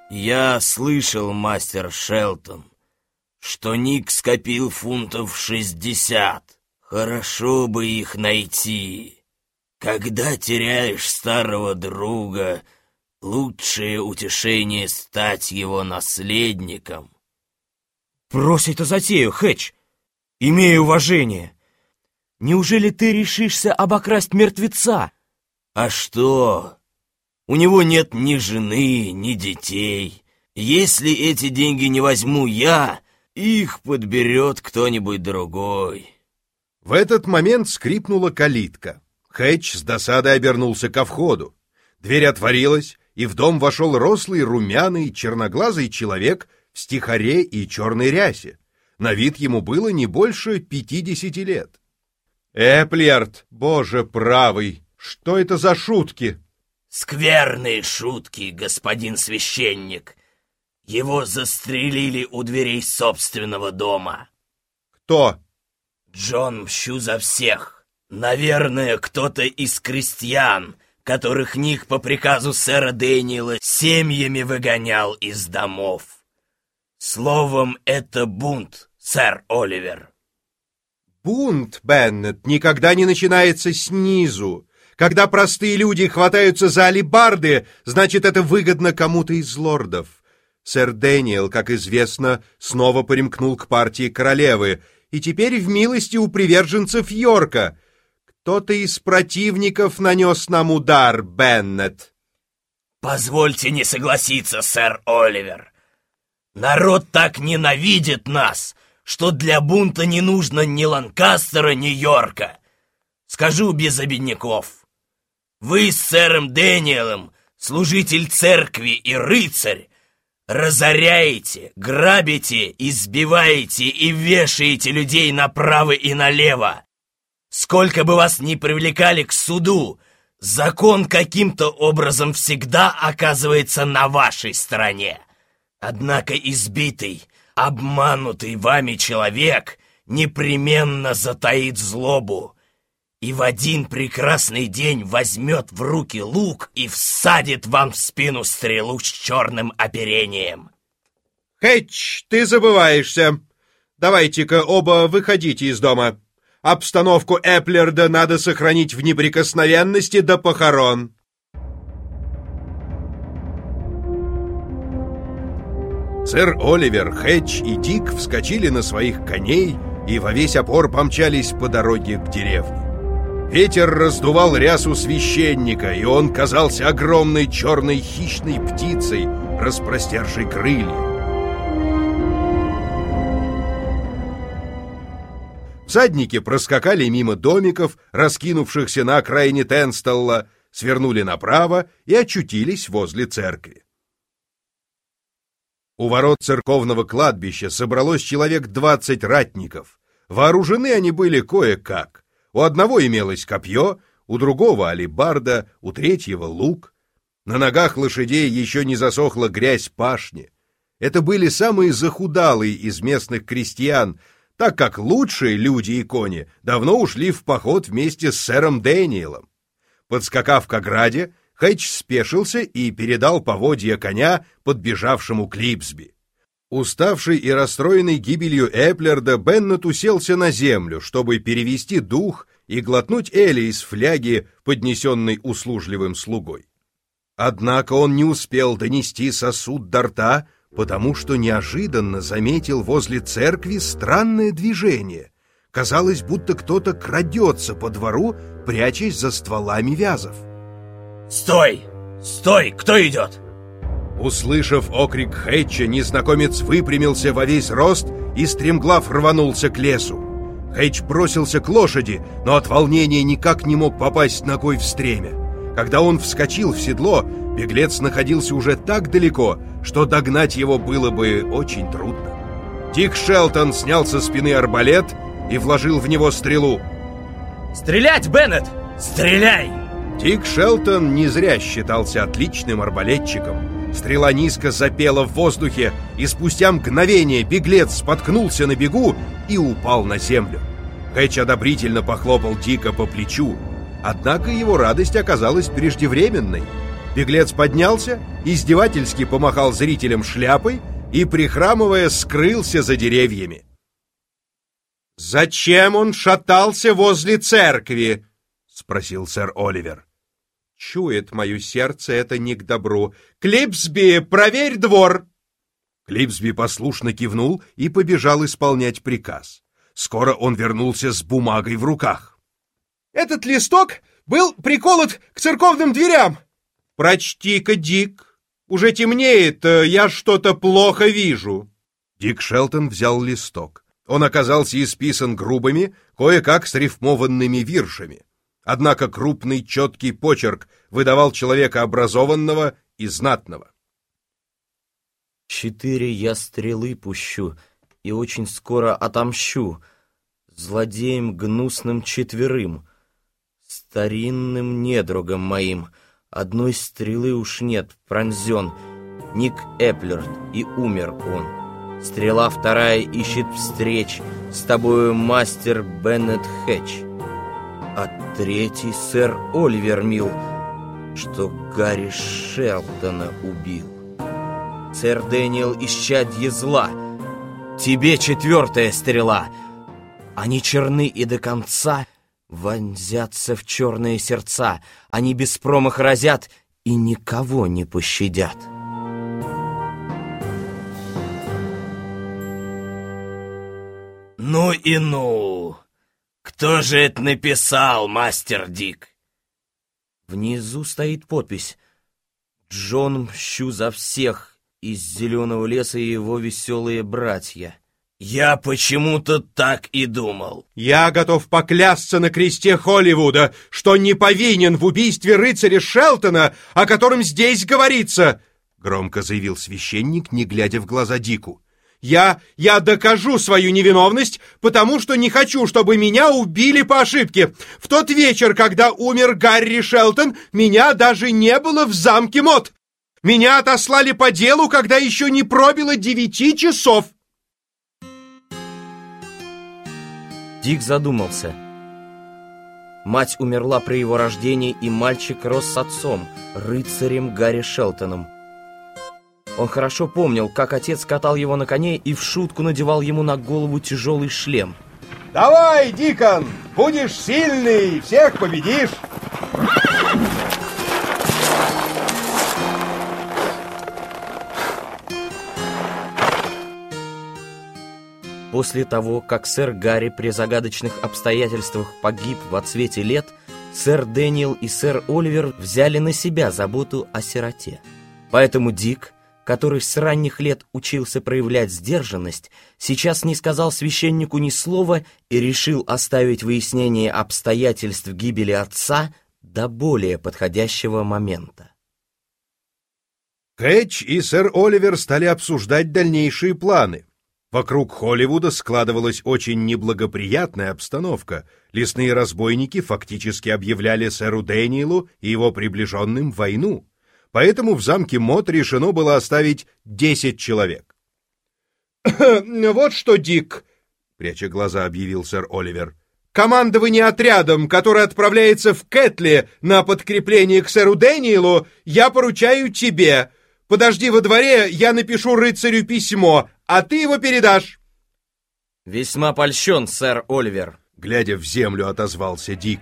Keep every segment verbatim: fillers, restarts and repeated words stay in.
Я слышал, мастер Шелтон, что Ник скопил фунтов шестьдесят. Хорошо бы их найти. Когда теряешь старого друга, лучшее утешение стать его наследником. Брось эту затею, Хэтч. Имей уважение. Неужели ты решишься обокрасть мертвеца? А что? У него нет ни жены, ни детей. Если эти деньги не возьму я, их подберет кто-нибудь другой. В этот момент скрипнула калитка. Хэтч с досадой обернулся ко входу. Дверь отворилась, и в дом вошел рослый, румяный, черноглазый человек в стихаре и черной рясе. На вид ему было не больше пятидесяти лет. «Эплиард, боже правый, что это за шутки?» «Скверные шутки, господин священник. Его застрелили у дверей собственного дома». «Кто?» «Джон Мщу за всех. Наверное, кто-то из крестьян, которых Ник по приказу сэра Дэниела семьями выгонял из домов. Словом, это бунт, сэр Оливер». «Бунт, Беннет, никогда не начинается снизу. Когда простые люди хватаются за алебарды, значит, это выгодно кому-то из лордов. Сэр Дэниел, как известно, снова примкнул к партии королевы, и теперь в милости у приверженцев Йорка. Кто-то из противников нанес нам удар, Беннет». «Позвольте не согласиться, сэр Оливер. Народ так ненавидит нас, что для бунта не нужно ни Ланкастера, ни Йорка. Скажу без обиняков. Вы с сэром Дэниелом, служитель церкви и рыцарь, разоряете, грабите, избиваете и вешаете людей направо и налево. Сколько бы вас ни привлекали к суду, закон каким-то образом всегда оказывается на вашей стороне. Однако избитый, обманутый вами человек непременно затаит злобу и в один прекрасный день возьмет в руки лук и всадит вам в спину стрелу с черным оперением». «Хэтч, ты забываешься. Давайте-ка оба выходите из дома. Обстановку Эплиарда надо сохранить в неприкосновенности до похорон». Сэр Оливер, Хэтч и Дик вскочили на своих коней и во весь опор помчались по дороге к деревне. Ветер раздувал рясу священника, и он казался огромной черной хищной птицей, распростершей крылья. Всадники проскакали мимо домиков, раскинувшихся на окраине Тенстелла, свернули направо и очутились возле церкви. У ворот церковного кладбища собралось человек двадцать ратников. Вооружены они были кое-как. У одного имелось копье, у другого алебарда, у третьего лук. На ногах лошадей еще не засохла грязь пашни. Это были самые захудалые из местных крестьян, так как лучшие люди и кони давно ушли в поход вместе с сэром Дэниелом. Подскакав к ограде, Хэтч спешился и передал поводья коня подбежавшему Клипсби. Уставший и расстроенный гибелью Эплиарда, Беннет уселся на землю, чтобы перевести дух и глотнуть эля из фляги, поднесенной услужливым слугой. Однако он не успел донести сосуд до рта, потому что неожиданно заметил возле церкви странное движение. Казалось, будто кто-то крадется по двору, прячась за стволами вязов. «Стой! Стой! Кто идет?» Услышав окрик Хэтча, незнакомец выпрямился во весь рост и стремглав рванулся к лесу. Хэтч бросился к лошади, но от волнения никак не мог попасть ногой в стремя. Когда он вскочил в седло, беглец находился уже так далеко, что догнать его было бы очень трудно. Дик Шелтон снял со спины арбалет и вложил в него стрелу. «Стрелять, Беннет! Стреляй!» Дик Шелтон не зря считался отличным арбалетчиком. Стрела низко запела в воздухе, и спустя мгновение беглец споткнулся на бегу и упал на землю. Хэтч одобрительно похлопал Дика по плечу, однако его радость оказалась преждевременной. Беглец поднялся, издевательски помахал зрителям шляпой и, прихрамывая, скрылся за деревьями. «Зачем он шатался возле церкви?» — спросил сэр Оливер. «Чует мое сердце, это не к добру. Клипсби, проверь двор!» Клипсби послушно кивнул и побежал исполнять приказ. Скоро он вернулся с бумагой в руках. «Этот листок был приколот к церковным дверям. Прочти-ка, Дик. Уже темнеет, я что-то плохо вижу». Дик Шелтон взял листок. Он оказался исписан грубыми, кое-как срифмованными виршами. Однако крупный четкий почерк выдавал человека образованного и знатного. «Четыре я стрелы пущу и очень скоро отомщу злодеям гнусным четверым, старинным недругом моим. Одной стрелы уж нет, пронзен Ник Эплерт, и умер он. Стрела вторая ищет встреч с тобою мастер Беннет Хэтч, а третий сэр Оливер мил, что Гарри Шелтона убил. Сэр Дэниел исчадье зла, тебе четвертая стрела. Они черны и до конца вонзятся в черные сердца. Они без промаха разят и никого не пощадят». «Ну и ну! Кто же это написал, мастер Дик?» Внизу стоит подпись: «Джон Мщу за всех из Зеленого леса и его веселые братья». «Я почему-то так и думал». «Я готов поклясться на кресте Холливуда, что не повинен в убийстве рыцаря Шелтона, о котором здесь говорится», — громко заявил священник, не глядя в глаза Дику. «Я... я докажу свою невиновность, потому что не хочу, чтобы меня убили по ошибке. В тот вечер, когда умер Гарри Шелтон, меня даже не было в замке Мод. Меня отослали по делу, когда еще не пробило девяти часов». Дик задумался. Мать умерла при его рождении, и мальчик рос с отцом, рыцарем Гарри Шелтоном. Он хорошо помнил, как отец катал его на коне и в шутку надевал ему на голову тяжелый шлем. «Давай, Дикон, будешь сильный, всех победишь!» После того, как сэр Гарри при загадочных обстоятельствах погиб в отсвете лет, сэр Дэниел и сэр Оливер взяли на себя заботу о сироте. Поэтому Дик, который с ранних лет учился проявлять сдержанность, сейчас не сказал священнику ни слова и решил оставить выяснение обстоятельств гибели отца до более подходящего момента. Хэтч и сэр Оливер стали обсуждать дальнейшие планы. Вокруг Холливуда складывалась очень неблагоприятная обстановка. Лесные разбойники фактически объявляли сэру Дэниелу и его приближенным войну. Поэтому в замке Мод решено было оставить десять человек. «Вот что, Дик», — пряча глаза, объявил сэр Оливер, «командование отрядом, который отправляется в Кэтли на подкрепление к сэру Дэниелу, я поручаю тебе. Подожди во дворе, я напишу рыцарю письмо, а ты его передашь». «Весьма польщен, сэр Оливер», — глядя в землю, отозвался Дик.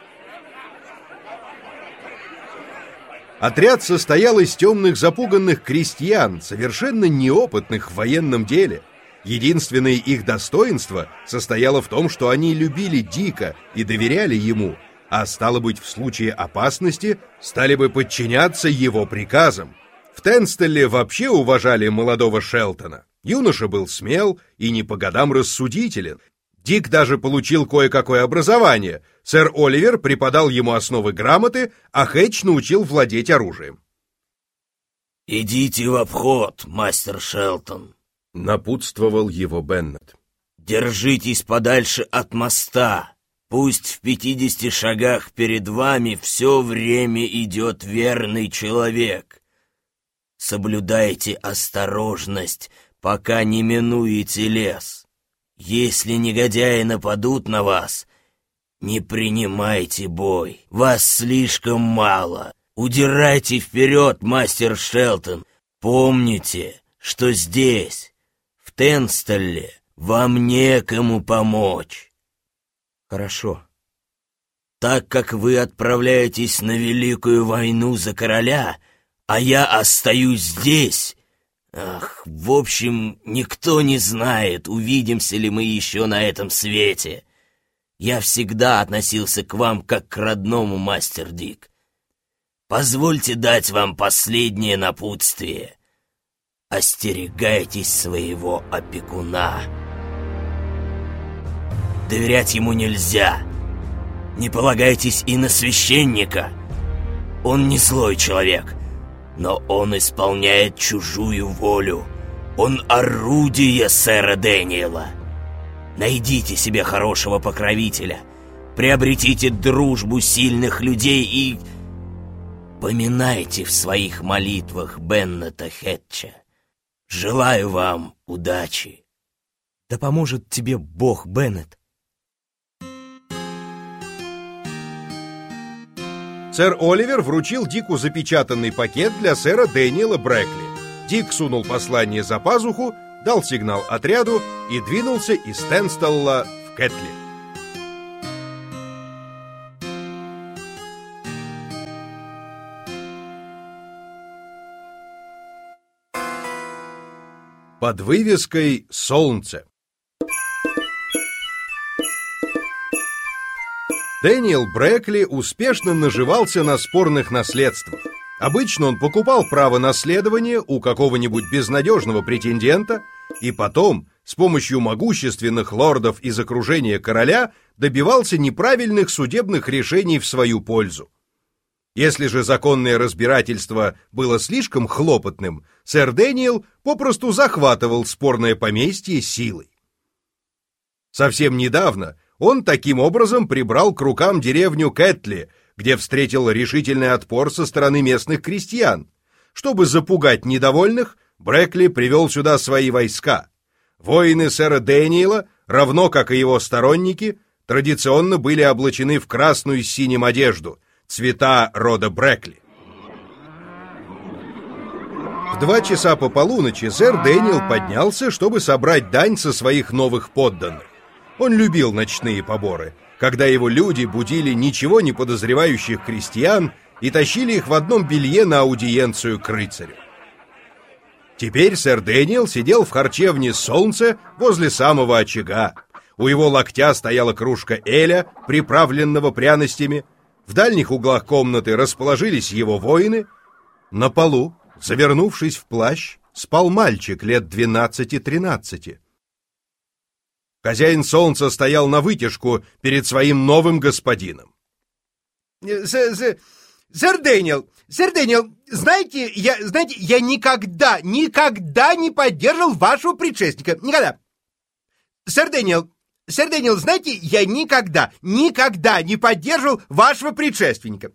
Отряд состоял из темных запуганных крестьян, совершенно неопытных в военном деле. Единственное их достоинство состояло в том, что они любили Дика и доверяли ему, а стало быть, в случае опасности стали бы подчиняться его приказам. В Тенстелле вообще уважали молодого Шелтона. Юноша был смел и не по годам рассудителен. Дик даже получил кое-какое образование. Сэр Оливер преподал ему основы грамоты, а Хэтч научил владеть оружием. «Идите в обход, мастер Шелтон», — напутствовал его Беннет. «Держитесь подальше от моста. Пусть в пятидесяти шагах перед вами все время идет верный человек. Соблюдайте осторожность, пока не минуете лес. Если негодяи нападут на вас, не принимайте бой. Вас слишком мало. Удирайте вперед, мастер Шелтон. Помните, что здесь, в Тенстелле, вам некому помочь. Хорошо. Так как вы отправляетесь на великую войну за короля, а я остаюсь здесь... Ах, в общем, никто не знает, увидимся ли мы еще на этом свете. Я всегда относился к вам как к родному, мастер Дик. Позвольте дать вам последнее напутствие. Остерегайтесь своего опекуна. Доверять ему нельзя. Не полагайтесь и на священника. Он не злой человек, но он исполняет чужую волю. Он орудие сэра Дэниела. Найдите себе хорошего покровителя, приобретите дружбу сильных людей и... поминайте в своих молитвах Беннета Хэтча. Желаю вам удачи. Да поможет тебе Бог, Беннет. Сэр Оливер вручил Дику запечатанный пакет для сэра Дэниела Брэкли. Дик сунул послание за пазуху, дал сигнал отряду и двинулся из Тенстелла в Кэтли. Под вывеской «Солнце». Дэниел Брэкли успешно наживался на спорных наследствах. Обычно он покупал право наследования у какого-нибудь безнадежного претендента и потом, с помощью могущественных лордов из окружения короля, добивался неправильных судебных решений в свою пользу. Если же законное разбирательство было слишком хлопотным, сэр Дэниел попросту захватывал спорное поместье силой. Совсем недавно он таким образом прибрал к рукам деревню Кэтли, где встретил решительный отпор со стороны местных крестьян. Чтобы запугать недовольных, Брэкли привел сюда свои войска. Воины сэра Дэниела, равно как и его сторонники, традиционно были облачены в красную с синим одежду, цвета рода Брэкли. В два часа по полуночи сэр Дэниел поднялся, чтобы собрать дань со своих новых подданных. Он любил ночные поборы, когда его люди будили ничего не подозревающих крестьян и тащили их в одном белье на аудиенцию к рыцарю. Теперь сэр Дэниел сидел в харчевне «Солнце» возле самого очага. У его локтя стояла кружка эля, приправленного пряностями. В дальних углах комнаты расположились его воины. На полу, завернувшись в плащ, спал мальчик лет двенадцати-тринадцати. Хозяин солнца стоял навытяжку перед своим новым господином. Сэр Дэниел, сэр Дэниел, знаете, я, знаете, я никогда, никогда не поддерживал вашего предшественника. Никогда. Сэр Дэниел, сэр Дэниел, знаете, я никогда, никогда не поддерживал вашего предшественника.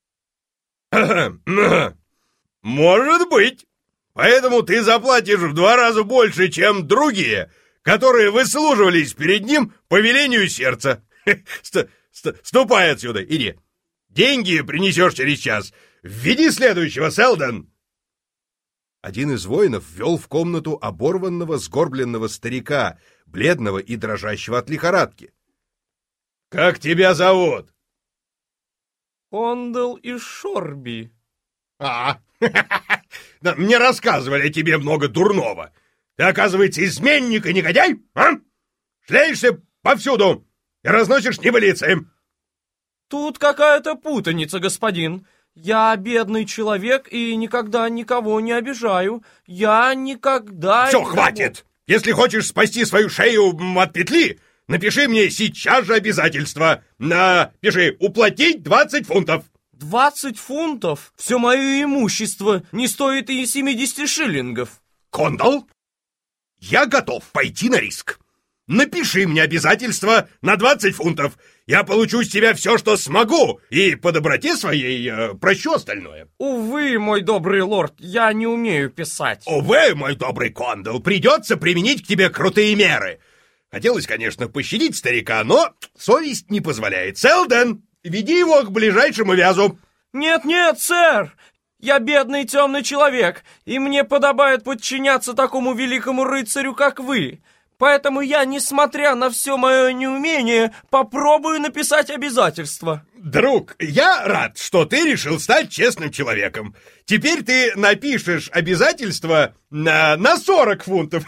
Может быть. Поэтому ты заплатишь в два раза больше, чем другие, которые выслуживались перед ним по велению сердца. Ступай отсюда, иди. Деньги принесешь через час. Введи следующего, Селдон. Один из воинов ввел в комнату оборванного, сгорбленного старика, бледного и дрожащего от лихорадки. — Как тебя зовут? — Кондал из Шорби. — А, мне рассказывали о тебе много дурного. Ты, оказывается, изменник и негодяй, а? Шляешься повсюду и разносишь небылицы. Тут какая-то путаница, господин. Я бедный человек и никогда никого не обижаю. Я никогда... Все, никого... хватит! Если хочешь спасти свою шею от петли, напиши мне сейчас же обязательство. Напиши «Уплатить двадцать фунтов». Двадцать фунтов? Все мое имущество не стоит и семидесяти шиллингов. Кондал, я готов пойти на риск. Напиши мне обязательство на двадцать фунтов. Я получу с тебя все, что смогу, и по доброте своей э, прощу остальное. Увы, мой добрый лорд, я не умею писать. Увы, мой добрый Кондал, придется применить к тебе крутые меры. Хотелось, конечно, пощадить старика, но совесть не позволяет. Селдон, веди его к ближайшему вязу. Нет-нет, сэр! Я бедный темный человек, и мне подобает подчиняться такому великому рыцарю, как вы. Поэтому я, несмотря на все мое неумение, попробую написать обязательство. Друг, я рад, что ты решил стать честным человеком. Теперь ты напишешь обязательство на, на сорок фунтов.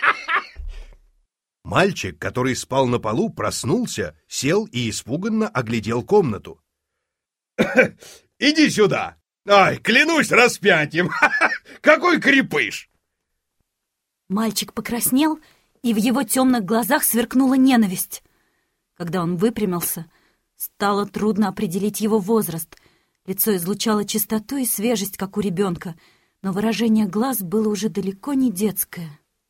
Мальчик, который спал на полу, проснулся, сел и испуганно оглядел комнату. Иди сюда. Ай, клянусь распятием. Какой крепыш. Мальчик покраснел, и в его темных глазах сверкнула ненависть. Когда он выпрямился, стало трудно определить его возраст. Лицо излучало чистоту и свежесть, как у ребенка, но выражение глаз было уже далеко не детское.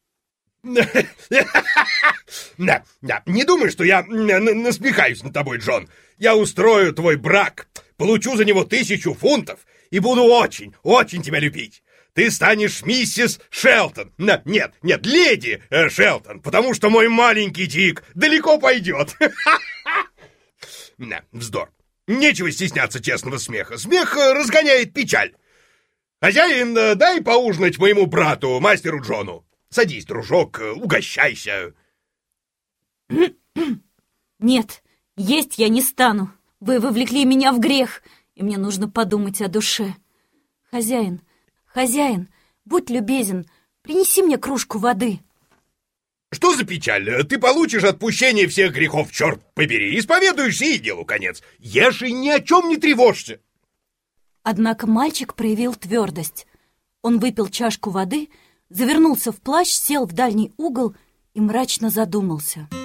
Да, да, не думай, что я насмехаюсь над тобой, Джон. Я устрою твой брак, получу за него тысячу фунтов и буду очень, очень тебя любить. Ты станешь миссис Шелтон. Нет, нет, леди Шелтон, потому что мой маленький Дик далеко пойдет. Вздор. Нечего стесняться честного смеха. Смех разгоняет печаль. Хозяин, дай поужинать моему брату, мастеру Джону. Садись, дружок, угощайся. Нет, есть я не стану. Вы вовлекли меня в грех, и мне нужно подумать о душе. Хозяин, хозяин, будь любезен, принеси мне кружку воды. Что за печаль? Ты получишь отпущение всех грехов, черт побери, исповедуешься и делу конец. Ешь и ни о чем не тревожься. Однако мальчик проявил твердость. Он выпил чашку воды, завернулся в плащ, сел в дальний угол и мрачно задумался.